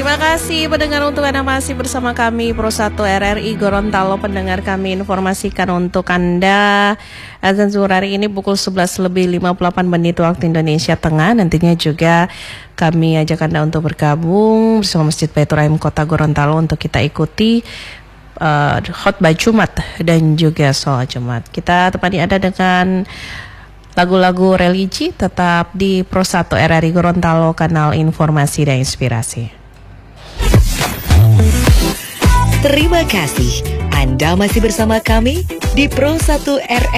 Terima kasih pendengar untuk Anda masih bersama kami Pro 1 RRI Gorontalo. Pendengar kami informasikan untuk Anda azan zuhur hari ini pukul 11:58 waktu Indonesia Tengah. Nantinya juga kami ajak Anda untuk bergabung bersama Masjid Baitur Rahim Kota Gorontalo untuk kita ikuti khotbah Jumat dan juga sholat Jumat. Kita temani Anda dengan lagu-lagu religi tetap di Pro 1 RRI Gorontalo, kanal informasi dan inspirasi. Terima kasih Anda masih bersama kami di Pro 1 RRI